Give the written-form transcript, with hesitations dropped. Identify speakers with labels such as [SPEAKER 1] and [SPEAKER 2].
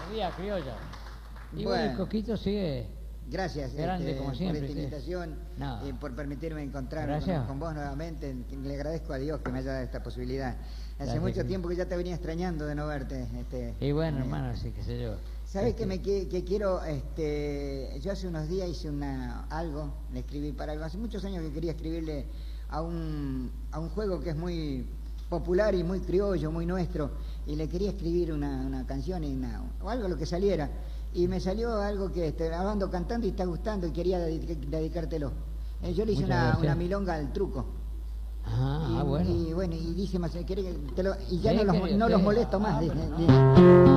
[SPEAKER 1] Día criolla. Y bueno, el
[SPEAKER 2] Bueno,
[SPEAKER 1] Coquito sigue
[SPEAKER 2] gracias
[SPEAKER 1] grande como
[SPEAKER 2] por
[SPEAKER 1] siempre.
[SPEAKER 2] esta invitación,
[SPEAKER 1] No.
[SPEAKER 2] por permitirme encontrarme
[SPEAKER 1] Gracias.
[SPEAKER 2] con vos nuevamente. Le agradezco a Dios que me haya dado esta posibilidad. Hace
[SPEAKER 1] Gracias,
[SPEAKER 2] mucho
[SPEAKER 1] Cristo.
[SPEAKER 2] tiempo que ya te venía extrañando de no verte.
[SPEAKER 1] Y bueno, hermano, así que sé yo.
[SPEAKER 2] ¿Sabes que quiero? Yo hace unos días hice algo, le escribí para algo. Hace muchos años que quería escribirle a un juego que es muy popular y muy criollo, muy nuestro, y le quería escribir una canción o algo lo que saliera. Y me salió algo que ando cantando y está gustando y quería dedicártelo. Yo le hice una milonga al truco.
[SPEAKER 1] Bueno.
[SPEAKER 2] Y bueno, y dice, y ya
[SPEAKER 1] Sí,
[SPEAKER 2] no los molesto más.
[SPEAKER 1] pero no.